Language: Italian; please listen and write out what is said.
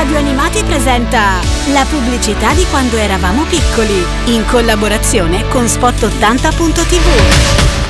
Radio Animati presenta la pubblicità di quando eravamo piccoli, in collaborazione con Spot80.tv.